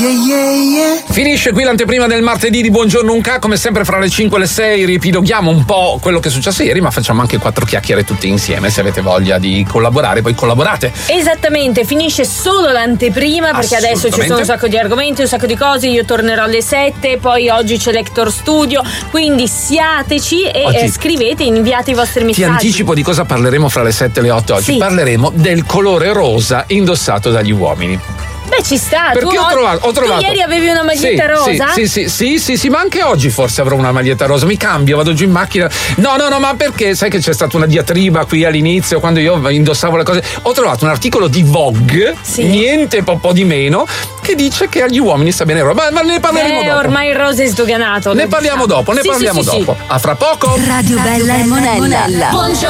Finisce qui l'anteprima del martedì di Buongiorno Unca, come sempre fra le 5 e le 6 riepiloghiamo un po' quello che è successo ieri, ma facciamo anche 4 chiacchiere tutti insieme. Se avete voglia di collaborare, poi collaborate. Esattamente, finisce solo l'anteprima perché adesso ci sono un sacco di argomenti, un sacco di cose. Io tornerò alle 7, poi oggi c'è Lector Studio, quindi siateci e scrivete, inviate i vostri messaggi. Ti anticipo di cosa parleremo fra le 7 e le 8 oggi. Sì. Parleremo del colore rosa indossato dagli uomini. Beh, ci sta. Perché ho trovato. Tu ieri avevi una maglietta rosa? Sì, ma anche oggi forse avrò una maglietta rosa. Mi cambio, vado giù in macchina. No, ma perché sai che c'è stata una diatriba qui all'inizio quando io indossavo le cose. Ho trovato un articolo di Vogue, niente po' di meno, che dice che agli uomini sta bene il rosa. Ma ne parleremo dopo. Ormai il rosa è sdoganato. Ne parliamo dopo. A fra poco. Radio Bella e Monella.